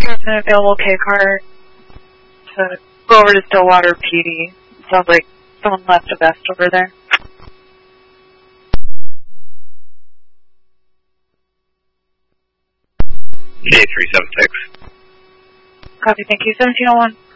there's an available K car to go over to Stillwater PD. It sounds like someone left a vest over there. J376. Copy, thank you. 1701.